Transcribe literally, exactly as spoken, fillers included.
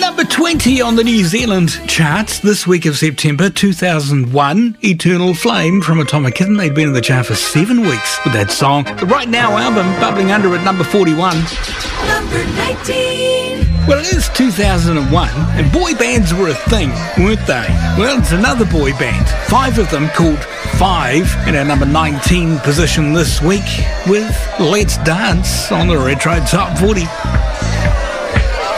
Number twenty on the New Zealand charts this week of September two thousand one, Eternal Flame from Atomic Kitten. They'd been in the chart for seven weeks with that song. The Right Now album bubbling under at number forty-one. Number nineteen. Well, it is two thousand one, and boy bands were a thing, weren't they? Well, it's another boy band. Five of them called Five in our number nineteen position this week with Let's Dance on the Retro Top forty.